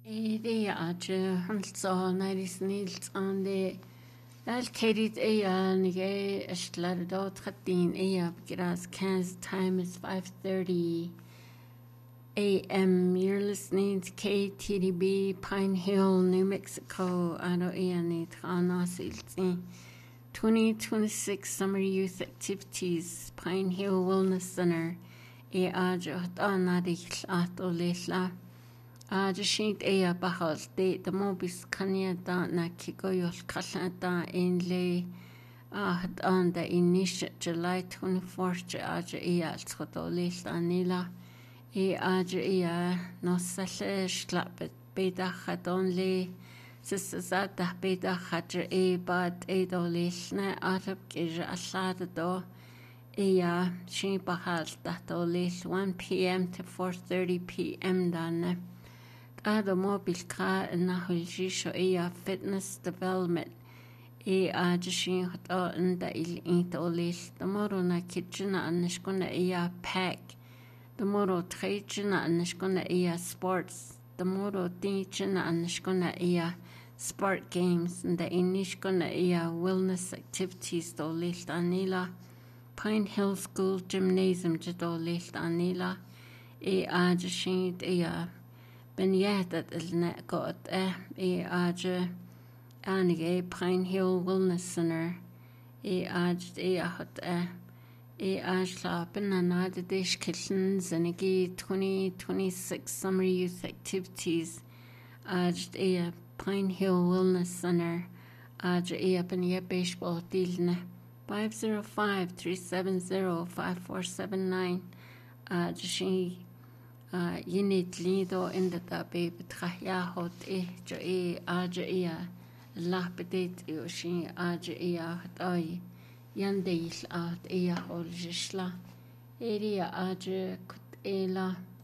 Det er altså nærisnils ande Al-Karid nige ashlardo 13 because Kansas time is 5:30 a.m. You're listening to KTDB Pine Hill, New Mexico. Ado ni tranasilti 2026 Summer Youth Activities Pine Hill Wellness Center. Ajo tanadich ato lesla. Jashint bahal the mobis kanya na kikoyol kalata inle on the initial July 24th aja alskotolis anila aja no salesh klapet beta only sisata beta hatter but dolis na arab kija asada do she bahal datolis 1 p.m. to 4:30 p.m. dana. Ado mobil ka na hulgisho fitness development ajishin hata inda olis tomorrow na kitchena anishkona pack tomorrow trechena anishkona sports tomorrow teachena anishkona sport games inda inishkona wellness activities dolis anila Pine Hill School Gymnasium dolis anila ajishin Benyatat got aja anige Pine Hill Wellness Center aj hot ajla benanada dish kitchens and 2026 Summer Youth Activities aj Pine Hill Wellness Center aj benya baseball dilna 505-370-5479 aj Yinit lido in the tabe betrahya hot jo aja lahbedit yoshi aja hot yandeil at hol jishla aja kut